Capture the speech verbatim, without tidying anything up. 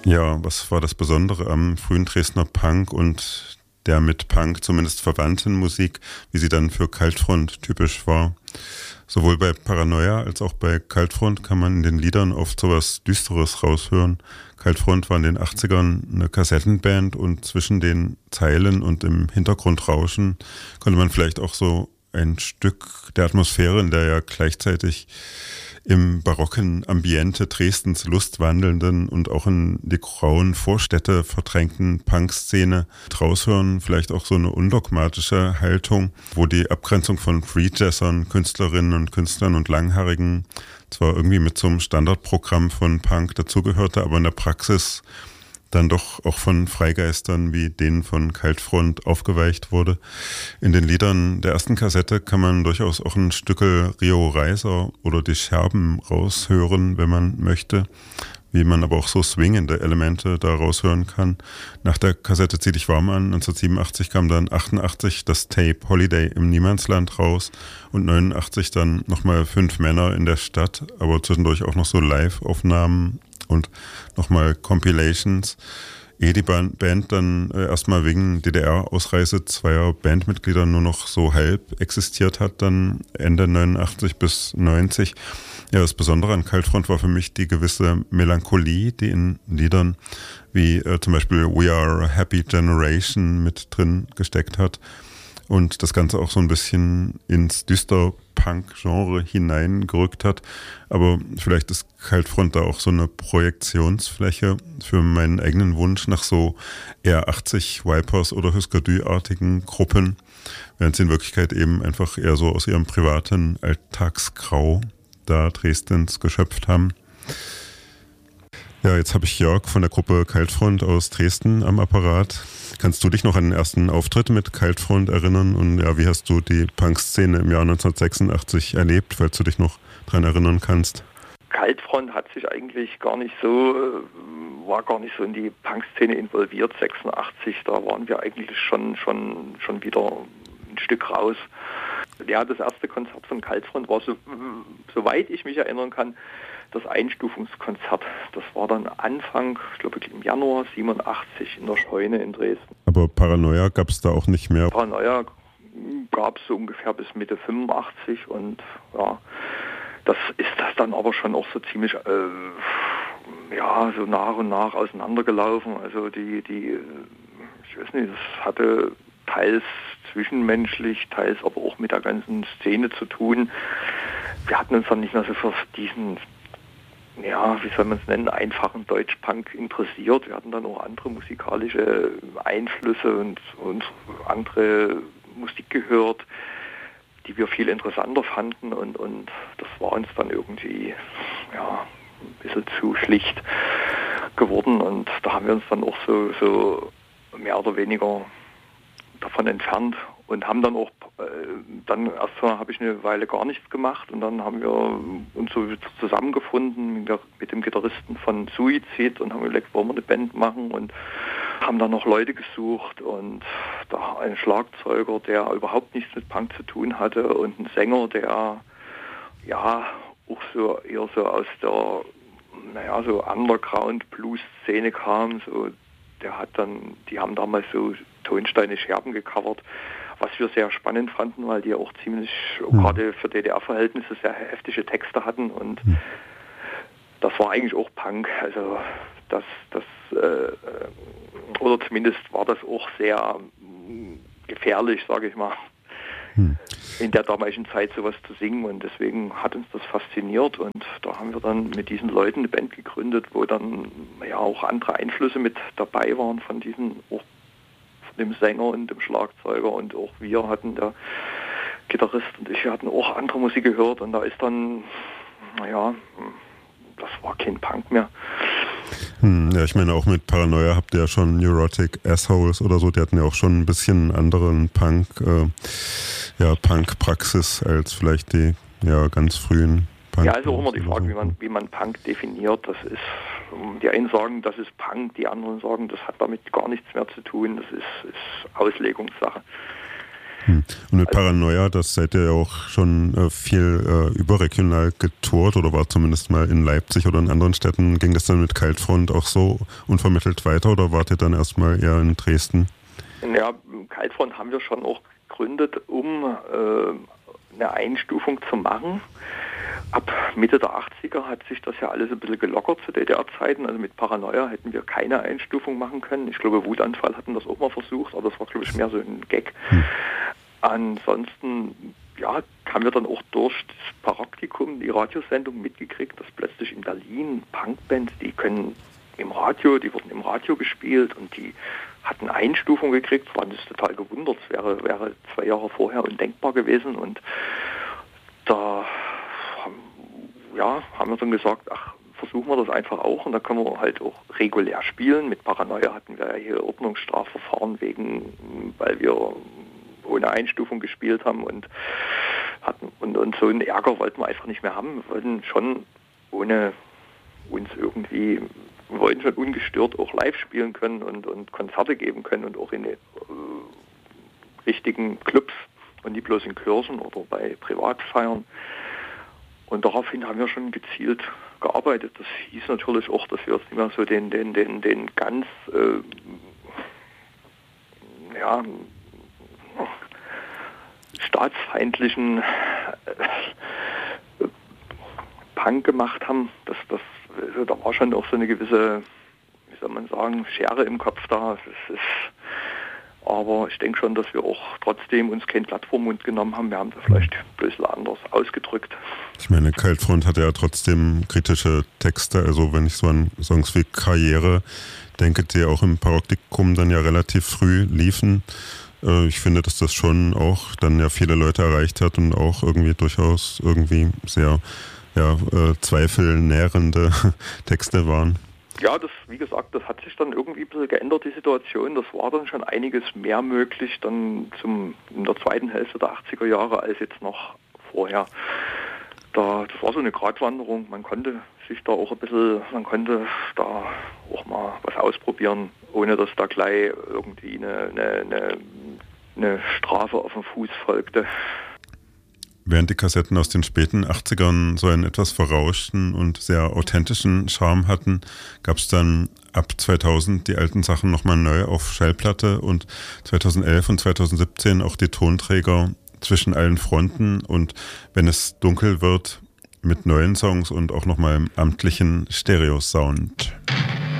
Ja, was war das Besondere am frühen Dresdner Punk und der mit Punk zumindest verwandten Musik, wie sie dann für Kaltfront typisch war? Sowohl bei Paranoia als auch bei Kaltfront kann man in den Liedern oft sowas Düsteres raushören. Kaltfront war in den achtzigern eine Kassettenband und zwischen den Zeilen und im Hintergrundrauschen konnte man vielleicht auch so ein Stück der Atmosphäre, in der ja gleichzeitig im barocken Ambiente Dresdens lustwandelnden und auch in die grauen Vorstädte verdrängten Punkszene raushören, vielleicht auch so eine undogmatische Haltung, wo die Abgrenzung von Freejazzern, Künstlerinnen und Künstlern und Langhaarigen zwar irgendwie mit so einem Standardprogramm von Punk dazugehörte, aber in der Praxis dann doch auch von Freigeistern wie denen von Kaltfront aufgeweicht wurde. In den Liedern der ersten Kassette kann man durchaus auch ein Stückel Rio Reiser oder die Scherben raushören, wenn man möchte, wie man aber auch so swingende Elemente da raushören kann. Nach der Kassette Zieh dich warm an, neunzehnhundertsiebenundachtzig kam dann achtundachtzig das Tape Holiday im Niemandsland raus und neunundachtzig dann nochmal Fünf Männer in der Stadt, aber zwischendurch auch noch so Live-Aufnahmen und nochmal Compilations. Ehe die Band dann äh, erstmal wegen D D R-Ausreise zweier Bandmitglieder nur noch so halb existiert hat, dann Ende neunundachtzig bis neunzig. Ja, das Besondere an Kaltfront war für mich die gewisse Melancholie, die in Liedern wie äh, zum Beispiel We Are a Happy Generation mit drin gesteckt hat. Und das Ganze auch so ein bisschen ins Düster-Punk-Genre hineingerückt hat. Aber vielleicht ist Kaltfront da auch so eine Projektionsfläche für meinen eigenen Wunsch nach so eher achtzig Vipers oder Husker Du-artigen Gruppen, während sie in Wirklichkeit eben einfach eher so aus ihrem privaten Alltagsgrau da Dresdens geschöpft haben. Ja, jetzt habe ich Jörg von der Gruppe Kaltfront aus Dresden am Apparat. Kannst du dich noch an den ersten Auftritt mit Kaltfront erinnern? Und ja, wie hast du die Punk-Szene im Jahr neunzehnhundertsechsundachtzig erlebt, falls du dich noch daran erinnern kannst? Kaltfront hat sich eigentlich gar nicht so, war gar nicht so in die Punk-Szene involviert, sechsundachtzig, da waren wir eigentlich schon, schon, schon wieder ein Stück raus. Ja, das erste Konzert von Kaltfront war, so, soweit ich mich erinnern kann, das Einstufungskonzert. Das war dann Anfang, ich glaube im Januar siebenundachtzig in der Scheune in Dresden. Aber Paranoia gab es da auch nicht mehr? Paranoia gab es so ungefähr bis Mitte fünfundachtzig und ja, das ist das dann aber schon auch so ziemlich, äh, ja, so nach und nach auseinandergelaufen. Also die, die, ich weiß nicht, das hatte teils zwischenmenschlich, teils aber auch mit der ganzen Szene zu tun. Wir hatten uns dann nicht mehr so für diesen, ja, wie soll man es nennen, einfachen Deutschpunk interessiert. Wir hatten dann auch andere musikalische Einflüsse und, und andere Musik gehört, die wir viel interessanter fanden und, und das war uns dann irgendwie, ja, ein bisschen zu schlicht geworden und da haben wir uns dann auch so, so mehr oder weniger davon entfernt und haben dann auch, äh, dann erstmal habe ich eine Weile gar nichts gemacht und dann haben wir uns so zusammengefunden mit, mit dem Gitarristen von Suizid und haben überlegt, wollen wir eine Band machen und haben dann noch Leute gesucht und da ein Schlagzeuger, der überhaupt nichts mit Punk zu tun hatte und ein Sänger, der ja auch so eher so aus der, naja, so Underground-Blues-Szene kam, so der hat dann, die haben damals so Tonsteine Scherben gecovert, was wir sehr spannend fanden, weil die auch ziemlich, mhm. gerade für D D R-Verhältnisse, sehr heftige Texte hatten und mhm. das war eigentlich auch Punk, also das, das äh, oder zumindest war das auch sehr gefährlich, sage ich mal, mhm. in der damaligen Zeit sowas zu singen und deswegen hat uns das fasziniert und da haben wir dann mit diesen Leuten eine Band gegründet, wo dann ja auch andere Einflüsse mit dabei waren von diesen, auch von dem Sänger und dem Schlagzeuger und auch wir hatten, der Gitarrist und ich, wir hatten auch andere Musik gehört und da ist dann, naja, das war kein Punk mehr. Hm, ja, ich meine, auch mit Paranoia habt ihr ja schon Neurotic Assholes oder so, die hatten ja auch schon ein bisschen anderen Punk, äh, ja, Punk-Praxis als vielleicht die ja, ganz frühen Punk. Ja, also auch immer die Frage, wie man, wie man Punk definiert. Das ist, die einen sagen, das ist Punk, die anderen sagen, das hat damit gar nichts mehr zu tun, das ist, ist Auslegungssache. Hm. Und mit Paranoia, das seid ihr ja auch schon äh, viel äh, überregional getourt oder war zumindest mal in Leipzig oder in anderen Städten. Ging das dann mit Kaltfront auch so unvermittelt weiter oder wart ihr dann erstmal eher in Dresden? Ja, Kaltfront haben wir schon auch gegründet, um äh, eine Einstufung zu machen. Ab Mitte der achtziger hat sich das ja alles ein bisschen gelockert zu D D R-Zeiten. Also mit Paranoia hätten wir keine Einstufung machen können. Ich glaube, Wutanfall hatten das auch mal versucht, aber das war, glaube ich, mehr so ein Gag. Hm. Ansonsten, ja, haben wir dann auch durch das Paraktikum, die Radiosendung mitgekriegt, dass plötzlich in Berlin Punkbands, die können im Radio, die wurden im Radio gespielt und die hatten Einstufung gekriegt, waren das total gewundert. Es wäre, wäre zwei Jahre vorher undenkbar gewesen und da ja, haben wir dann gesagt, ach, versuchen wir das einfach auch und da können wir halt auch regulär spielen. Mit Paranoia hatten wir ja hier Ordnungsstrafverfahren wegen, weil wir ohne Einstufung gespielt haben und hatten und, und so einen Ärger wollten wir einfach nicht mehr haben. Wir wollten schon ohne uns irgendwie, wir wollten schon ungestört auch live spielen können und, und Konzerte geben können und auch in äh, richtigen Clubs und nicht bloß in Kirchen oder bei Privatfeiern. Und daraufhin haben wir schon gezielt gearbeitet. Das hieß natürlich auch, dass wir jetzt nicht mehr so den, den, den, den ganz äh, ja, staatsfeindlichen äh, Punk gemacht haben. Das, das, also da war schon auch so eine gewisse, wie soll man sagen, Schere im Kopf da. Das ist, aber ich denke schon, dass wir auch trotzdem uns kein Blatt vor den Mund genommen haben. Wir haben das vielleicht ein bisschen anders ausgedrückt. Ich meine, Kaltfront hatte ja trotzdem kritische Texte. Also wenn ich so an Songs wie Karriere denke, die auch im Paraktikum dann ja relativ früh liefen. Äh, ich finde, dass das schon auch dann ja viele Leute erreicht hat und auch irgendwie durchaus irgendwie sehr ja, äh, zweifelnährende Texte waren. Ja, das, wie gesagt, das hat sich dann irgendwie ein bisschen geändert, die Situation. Das war dann schon einiges mehr möglich dann zum, in der zweiten Hälfte der achtziger Jahre als jetzt noch vorher. Da, das war so eine Gratwanderung. Man konnte sich da auch ein bisschen, man konnte da auch mal was ausprobieren, ohne dass da gleich irgendwie eine, eine, eine, eine Strafe auf den Fuß folgte. Während die Kassetten aus den späten achtzigern so einen etwas verrauschten und sehr authentischen Charme hatten, gab es dann ab zweitausend die alten Sachen nochmal neu auf Schallplatte und zweitausendelf und zweitausendsiebzehn auch die Tonträger zwischen allen Fronten und wenn es dunkel wird mit neuen Songs und auch nochmal im amtlichen Stereo-Sound.